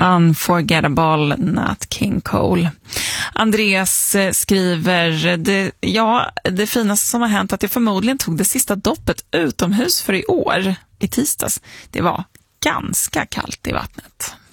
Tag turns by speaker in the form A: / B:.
A: Unforgettable, Nat King Cole. Andreas skriver, det finaste som har hänt att jag förmodligen tog det sista doppet utomhus för i år, i tisdags. Det var ganska kallt i vattnet.